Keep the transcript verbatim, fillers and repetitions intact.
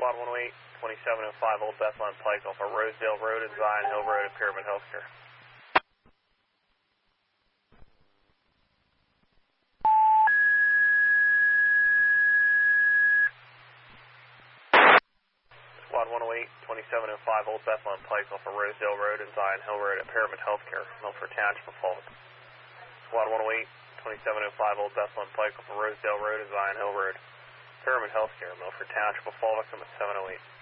Squad one oh eight, twenty-seven oh five Old Bethlehem Pike off of Rosedale Road and Zion Hill Road at Pyramid Healthcare. Squad one oh eight, twenty-seven oh five Old Bethlehem Pike off of Rosedale Road and Zion Hill Road at Pyramid Healthcare, Milford Township of Fulton. Squad one oh eight, twenty-seven oh five Old Bethlehem Pike off of Rosedale Road and Zion Hill Road. Pyramid Healthcare, Milford Township of Fulton, at seven oh eight.